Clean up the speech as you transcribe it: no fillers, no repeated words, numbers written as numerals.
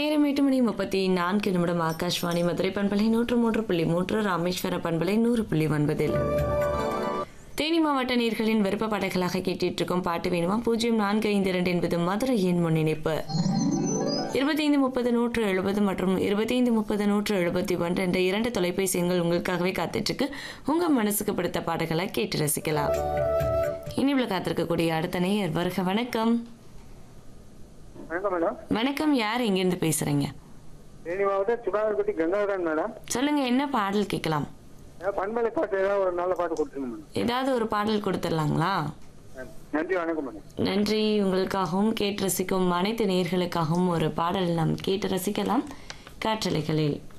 நேரம் 8:34 ஆகாஷ்வாணி மதுரை பண்பலை 103.3 ராமேஸ்வர பண்பலை 100.9 தேனி மாவட்ட நேயர்களின் விருப்ப பாடல்களாக கேட்டிட்டு இருக்கும் பாட்டு வேணுமா 0452 என்பது மதுரையின் முன்னிணைப்பு 2530-170 மற்றும் 2530-171 என்ற 2 தொலைபேசி எண்கள் உங்களுக்காகவே காத்துட்டு இருக்கு. உங்க மனசுக்கு பிடித்த பாடல்களை கேட்டு ரசிக்கலாம். இனிவுல காத்திருக்கக்கூடிய அடுத்த நேயர் வருக. வணக்கம். வணக்கம் மேடம். வணக்கம், யார் எங்கிருந்து பேசுறீங்க? தேனி மாவட்டம் சுகாதாரப்பட்டி கங்காதரன் மேடம். சொல்லுங்க, என்ன பாடல் கேட்கலாம்? பண்பலை பாட்டு ஏதாவது ஒரு நல்ல பாட்டு கொடுத்துருங்க மேடம். ஏதாவது ஒரு பாடல் கொடுத்துடலாங்களா? நன்றி, வணக்கம் மேடம். நன்றி. உங்களுக்காகவும் கேட்டு ரசிக்கும் அனைத்து நேயர்களுக்காகவும் ஒரு பாடல் நாம் கேட்டு ரசிக்கலாம் காற்றலைகளில்.